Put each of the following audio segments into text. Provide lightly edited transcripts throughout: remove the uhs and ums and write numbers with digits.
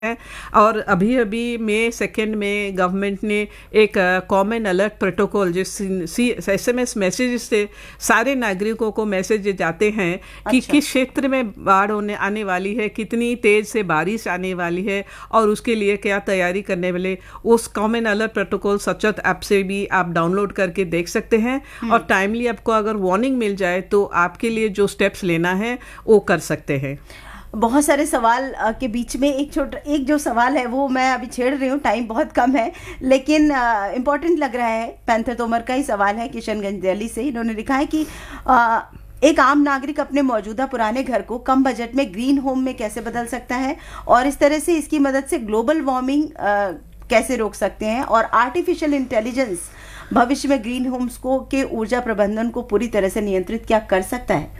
है। और अभी अभी मई 2 में गवर्नमेंट ने एक कॉमन अलर्ट प्रोटोकॉल जिस SMS मैसेज से सारे नागरिकों को मैसेज जाते हैं कि किस क्षेत्र में बाढ़ आने वाली है, कितनी तेज से बारिश आने वाली है और उसके लिए क्या तैयारी करने वाले, उस कॉमन अलर्ट प्रोटोकॉल सचेत ऐप से भी आप डाउनलोड करके देख सकते हैं। और टाइमली आपको अगर वार्निंग मिल जाए तो आपके लिए जो स्टेप्स लेना है वो कर सकते हैं। बहुत सारे सवाल के बीच में एक जो सवाल है वो मैं अभी छेड़ रही हूँ, टाइम बहुत कम है लेकिन इम्पोर्टेंट लग रहा है। पैंथर तोमर का ही सवाल है किशनगंज दिल्ली से। इन्होंने लिखा है कि एक आम नागरिक अपने मौजूदा पुराने घर को कम बजट में ग्रीन होम में कैसे बदल सकता है और इस तरह से इसकी मदद से ग्लोबल वार्मिंग कैसे रोक सकते हैं, और आर्टिफिशियल इंटेलिजेंस भविष्य में ग्रीन होम्स को के ऊर्जा प्रबंधन को पूरी तरह से नियंत्रित क्या कर सकता है।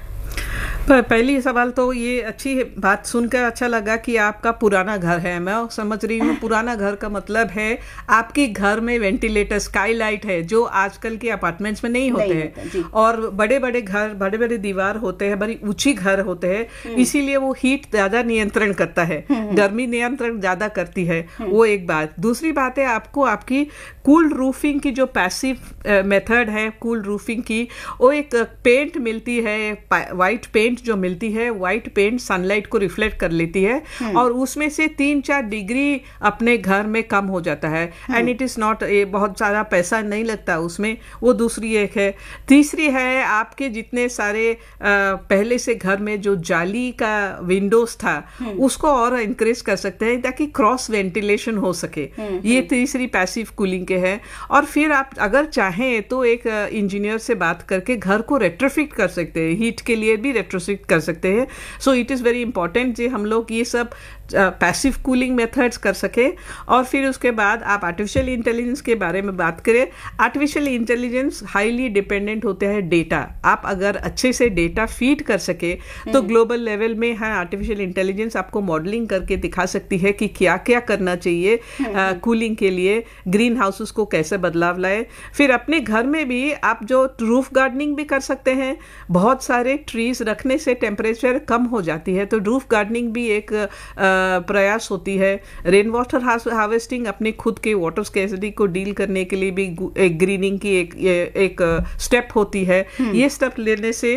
पहली सवाल तो ये अच्छी बात सुनकर अच्छा लगा कि आपका पुराना घर है। मैं समझ रही हूँ पुराना घर का मतलब है आपके घर में वेंटिलेटर, स्काईलाइट है जो आजकल के अपार्टमेंट्स में नहीं होते हैं, और बड़े बड़े घर, बड़े बड़े दीवार होते हैं, बड़ी ऊंची घर होते हैं, इसीलिए वो हीट ज्यादा नियंत्रण करता है, गर्मी नियंत्रण ज्यादा करती है। वो एक बात। दूसरी बात है आपको आपकी कूल रूफिंग की जो पैसिव मेथड है कूल रूफिंग की, वो एक पेंट मिलती है, व्हाइट पेंट जो मिलती है, व्हाइट पेंट सनलाइट को रिफ्लेक्ट कर लेती है और उसमें से 3-4 डिग्री अपने घर में कम हो जाता है। एंड इट इज नॉट, बहुत सारा पैसा नहीं लगता उसमें। वो दूसरी एक है। तीसरी है आपके जितने सारे पहले से घर में जो जाली का विंडोज था उसको और इंक्रीज कर सकते हैं ताकि क्रॉस वेंटिलेशन हो सके। ये तीसरी पैसिव कूलिंग के है। और फिर आप अगर चाहें तो एक इंजीनियर से बात करके घर को रेट्रोफिट कर सकते हैं, हीट के लिए भी रेट्रोफिट कर सकते हैं। So it is very important कि हम लोग ये सब पैसिव कूलिंग मेथड्स कर सके। और फिर उसके बाद आप आर्टिफिशियल इंटेलिजेंस के बारे में बात करें। आर्टिफिशियल इंटेलिजेंस हाईली डिपेंडेंट होते हैं डेटा। आप अगर अच्छे से डेटा फीड कर सके तो ग्लोबल लेवल में है आर्टिफिशियल इंटेलिजेंस आपको मॉडलिंग करके दिखा सकती है कि क्या क्या करना चाहिए कूलिंग के लिए, ग्रीन हाउसेस को कैसे बदलाव लाए। फिर अपने घर में भी आप जो रूफ गार्डनिंग भी कर सकते हैं। बहुत सारे ट्रीज रखने से टेम्परेचर कम हो जाती है, तो रूफ गार्डनिंग भी एक प्रयास होती है। रेन वाटर हार्वेस्टिंग अपने खुद के वाटर स्कैर्सिटी को डील करने के लिए भी एक ग्रीनिंग की एक स्टेप होती है। ये स्टेप लेने से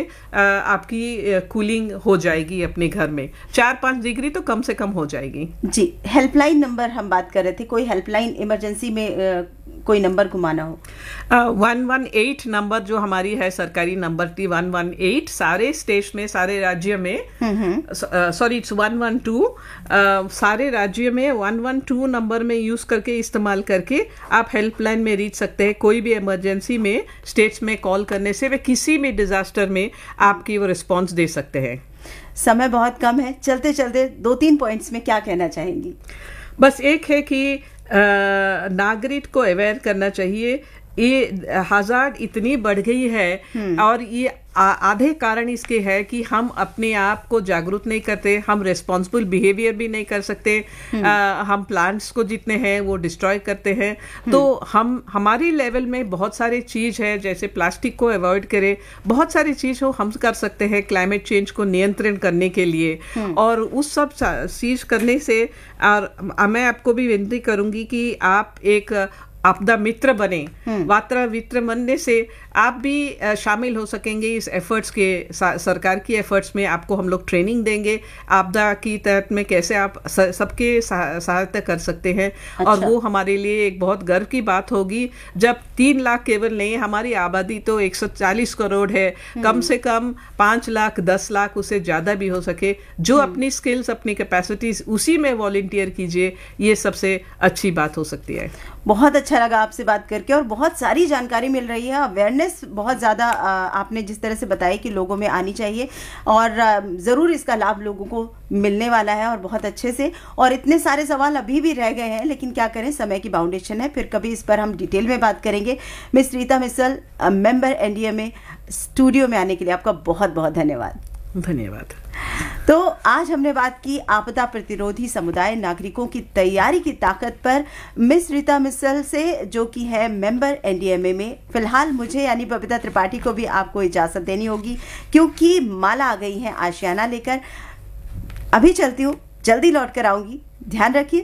आपकी कूलिंग हो जाएगी अपने घर में, 4-5 डिग्री तो कम से कम हो जाएगी। जी, हेल्पलाइन नंबर हम बात कर रहे थे, कोई हेल्पलाइन इमरजेंसी में कोई नंबर घुमाना हो? 118 नंबर जो हमारी है सरकारी नंबर थी 118, सारे स्टेट में, सारे राज्य में, सॉरी इट्स 112, सारे राज्य में 112 नंबर में यूज करके इस्तेमाल करके आप हेल्पलाइन में रीच सकते हैं। कोई भी इमरजेंसी में स्टेट्स में कॉल करने से वे किसी भी डिजास्टर में आपकी वो रिस्पॉन्स दे सकते हैं। समय बहुत कम है, चलते चलते 2-3 पॉइंट्स में क्या कहना चाहेंगी? बस एक है कि नागरिक को अवेयर करना चाहिए। ये हज़ार्ड इतनी बढ़ गई है और ये आधे कारण इसके है कि हम अपने आप को जागरूक नहीं करते, हम रेस्पॉन्सिबल बिहेवियर भी नहीं कर सकते, हम प्लांट्स को जितने हैं वो डिस्ट्रॉय करते हैं। तो हमारी लेवल में बहुत सारी चीज़ है, जैसे प्लास्टिक को अवॉइड करें, बहुत सारी चीज़ हो हम कर सकते हैं क्लाइमेट चेंज को नियंत्रण करने के लिए। और उस सब चीज़ करने से और मैं आपको भी विनती करूंगी कि आप एक आपदा मित्र बने। वात्रा मित्र बनने से आप भी शामिल हो सकेंगे इस एफर्ट्स के, सरकार की एफर्ट्स में। आपको हम लोग ट्रेनिंग देंगे आपदा की तहत में कैसे आप सबके सहायता कर सकते हैं। अच्छा। और वो हमारे लिए एक बहुत गर्व की बात होगी जब 3 लाख केवल नहीं, हमारी आबादी तो 140 करोड़ है, कम से कम 5 लाख 10 लाख उससे ज़्यादा भी हो सके, जो अपनी स्किल्स अपनी कैपेसिटीज उसी में वॉलंटियर कीजिए, ये सबसे अच्छी बात हो सकती है। बहुत अच्छा लगा आपसे बात करके और बहुत सारी जानकारी मिल रही है। अवेयरनेस बहुत ज़्यादा आपने जिस तरह से बताया कि लोगों में आनी चाहिए और ज़रूर इसका लाभ लोगों को मिलने वाला है और बहुत अच्छे से। और इतने सारे सवाल अभी भी रह गए हैं लेकिन क्या करें, समय की बाउंडेशन है, फिर कभी इस पर हम डिटेल में बात करेंगे। Miss Rita Mittal, member NDA में स्टूडियो में आने के लिए आपका बहुत बहुत धन्यवाद। धन्यवाद। तो आज हमने बात की आपदा प्रतिरोधी समुदाय नागरिकों की तैयारी की ताकत पर मिस रीता मित्तल से, जो कि है मेंबर एनडीएमए में। फिलहाल मुझे यानी बबीता त्रिपाठी को भी आपको इजाजत देनी होगी क्योंकि माला आ गई है आशियाना लेकर। अभी चलती हूँ, जल्दी लौट कर आऊंगी। ध्यान रखिए।